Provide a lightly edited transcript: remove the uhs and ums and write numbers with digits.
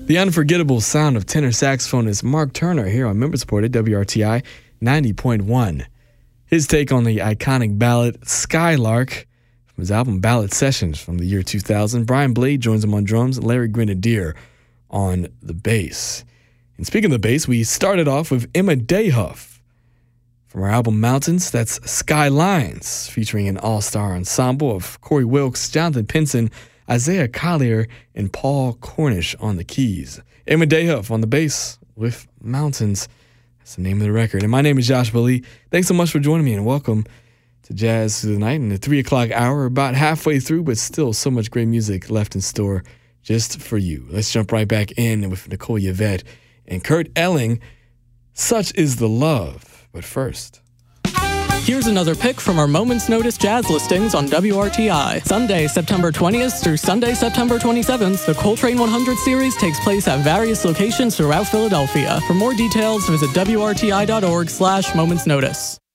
The unforgettable sound of tenor saxophonist Mark Turner here on member-supported WRTI 90.1. His take on the iconic ballad Skylark from his album Ballad Sessions from the year 2000. Brian Blade joins him on drums and Larry Grenadier on the bass. And speaking of the bass, we started off with Emma Dayhuff from our album Mountains. That's Skylines, featuring an all-star ensemble of Corey Wilkes, Jonathan Pinson, Isaiah Collier, and Paul Cornish on the keys. Emma Dayhuff on the bass with Mountains. That's the name of the record. And my name is Josh Lee. Thanks so much for joining me, and welcome to Jazz Through the Night in the 3 o'clock hour. About halfway through, but still so much great music left in store just for you. Let's jump right back in with Nicole Yvette and Kurt Elling. Such is the love. But first, here's another pick from our Moments Notice jazz listings on WRTI. Sunday, September 20th through Sunday, September 27th, the Coltrane 100 series takes place at various locations throughout Philadelphia. For more details, visit WRTI.org/momentsnotice.